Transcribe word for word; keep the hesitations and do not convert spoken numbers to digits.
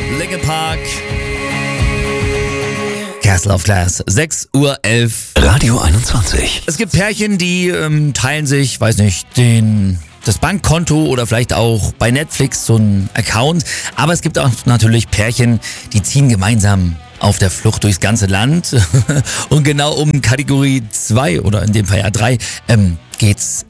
Linkin Park. Castle of Glass, sechs Uhr elf. Radio einundzwanzig. Es gibt Pärchen, die ähm, teilen sich, weiß nicht, den... das Bankkonto oder vielleicht auch bei Netflix so ein Account. Aber es gibt auch natürlich Pärchen, die ziehen gemeinsam auf der Flucht durchs ganze Land. Und genau um Kategorie zwei oder in dem Fall ja drei ähm, geht's